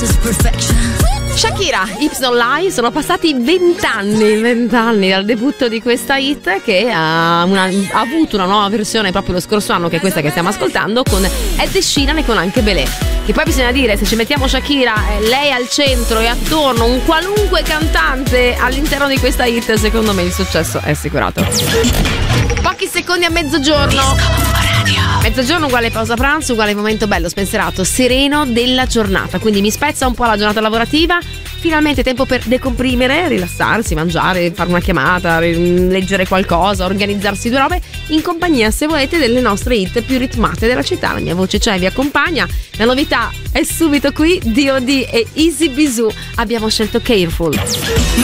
Shakira, Hips Don't Lie, sono passati 20 anni dal debutto di questa hit, che ha avuto una nuova versione proprio lo scorso anno, che è questa che stiamo ascoltando, con Ed Sheeran e con anche Belé. Che poi bisogna dire, se ci mettiamo Shakira, lei al centro e attorno un qualunque cantante all'interno di questa hit, secondo me il successo è assicurato. Pochi secondi a mezzogiorno. Mezzogiorno uguale pausa pranzo, uguale momento bello, spensierato, sereno della giornata. Quindi mi spezza un po' la giornata lavorativa. Finalmente tempo per decomprimere, rilassarsi, mangiare, fare una chiamata, leggere qualcosa, organizzarsi due robe in compagnia, se volete, delle nostre hit più ritmate della città. La mia voce c'è, vi accompagna. La novità è subito qui, D.O.D. e Easy Bisou. Abbiamo scelto Careful.